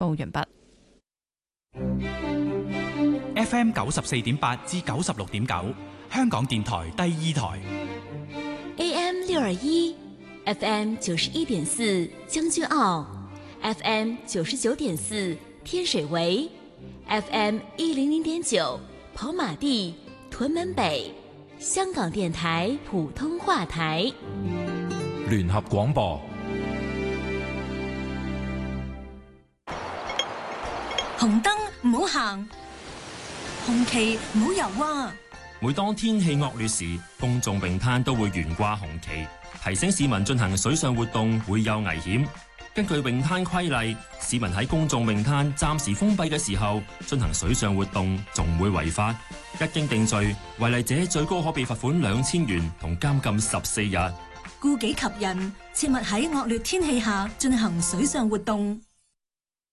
完畢。 FM 94.8至96.9，香港電台第2台。 AM 621 FM 91.4將軍澳 FM 99.4天水圍 FM 100.9跑馬地屯門北，香港電台普通話台聯合廣播。 紅燈唔好行，紅旗唔好游啊！ 每當天氣惡劣時，公眾泳灘都會懸掛紅旗，提醒市民進行水上活動會有危險。根據泳灘規例，市民喺公眾泳灘暫時封閉嘅時候進行水上活動，仲會違法。一經定罪，違例者最高可被罰款2000元同監禁14日。 顧己及人，切勿喺惡劣天氣下進行水上活動。